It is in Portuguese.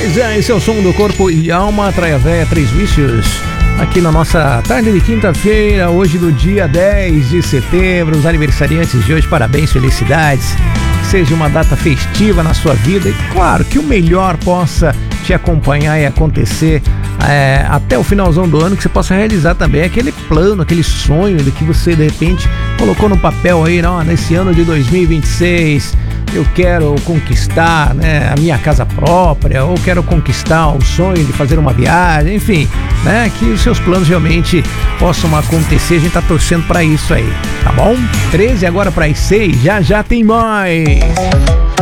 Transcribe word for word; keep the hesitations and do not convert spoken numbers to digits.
Pois é, esse é o som do corpo e alma, Traia Véia, Três Vícios. Aqui na nossa tarde de quinta-feira, hoje do dia dez de setembro, os aniversariantes de hoje, parabéns, felicidades. Que seja uma data festiva na sua vida e, claro, que o melhor possa te acompanhar e acontecer é, até o finalzão do ano, que você possa realizar também aquele plano, aquele sonho de que você, de repente, colocou no papel aí, não, nesse ano de dois mil e vinte e seis... eu quero conquistar, né, a minha casa própria, ou quero conquistar o sonho de fazer uma viagem, enfim, né, que os seus planos realmente possam acontecer. A gente tá torcendo pra isso aí, tá bom? treze agora para as seis, já já tem mais.